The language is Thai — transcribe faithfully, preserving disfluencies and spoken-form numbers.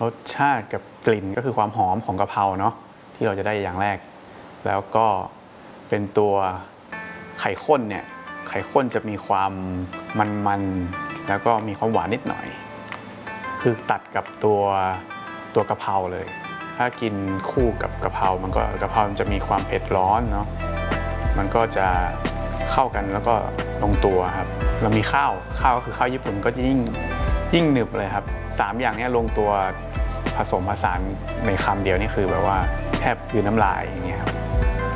รสชาติกับกลิ่นก็คือความหอมของกะเพราเนาะที่เราจะได้อย่างแรกแล้วก็เป็นตัวไข่ข้นเนี่ยไข่ข้นจะมีความมันๆแล้วก็มีความหวานนิดหน่อยคือตัดกับตัวตัวกะเพราเลยถ้ากินคู่กับกะเพรามันก็กะเพรามันจะมีความเผ็ดร้อนเนาะมันก็จะเข้ากันแล้วก็ลงตัวครับเรามีข้าวข้าวก็คือข้าวญี่ปุ่นก็ยิ่งยิ่งหนึบเลยครับสามอย่างนี้ลงตัวผสมผสานในคำเดียวนี่คือแบบว่าแทบคือน้ำลายอย่างเงี้ยครับ